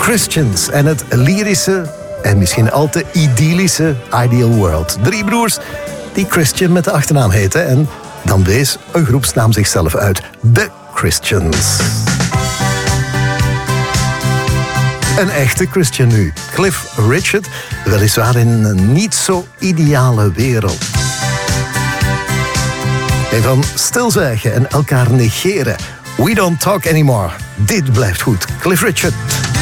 Christians en het lyrische en misschien al te idyllische Ideal World. 3 broers die Christian met de achternaam heten en dan wees een groepsnaam zichzelf uit. The Christians. Een echte Christian nu. Cliff Richard, weliswaar in een niet zo ideale wereld. En van stilzwijgen en elkaar negeren. We don't talk anymore. Dit blijft goed. Cliff Richard.